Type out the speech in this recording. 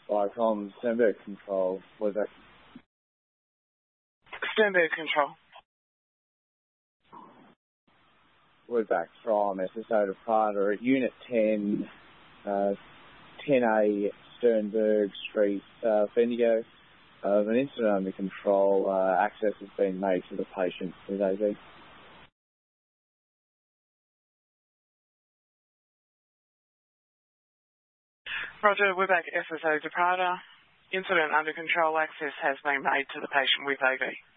Viacom, Sternberg Control, was that? Sternberg Control. We're back from SSO to Prada at Unit 10, 10A Sternberg Street, Bendigo. An incident under control. Access has been made to the patient with AV. Roger, we're back SSO to Prada. Incident under control. Access has been made to the patient with AV.